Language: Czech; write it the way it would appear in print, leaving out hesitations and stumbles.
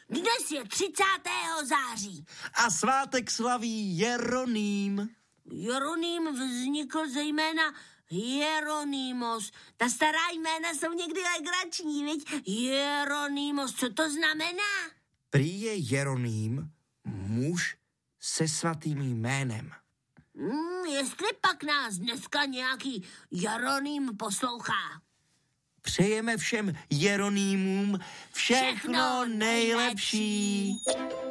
Dnes je 30. září. A svátek slaví Jeroným. Jeroným vznikl zejména Jeronymos. Ta stará jména jsou někdy legrační, viď? Jeronymos, co to znamená? Prý je Jeroným muž se svatým jménem. Jestli pak nás dneska nějaký Jeroným poslouchá. Přejeme všem Jeronýmům všechno nejlepší.